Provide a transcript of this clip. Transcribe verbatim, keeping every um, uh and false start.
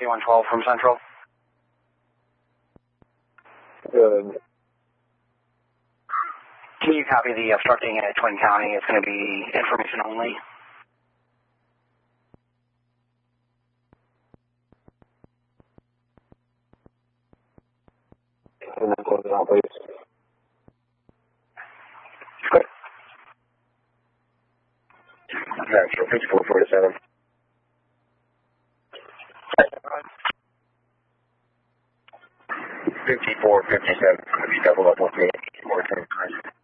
one twelve from Central. Good. Can you copy the obstructing at Twin County? It's going to be information only. And then close it out, please. Good. Yeah, sure. fifty-four forty-seven. fifty-four fifty-seven. If you double up with me, more time.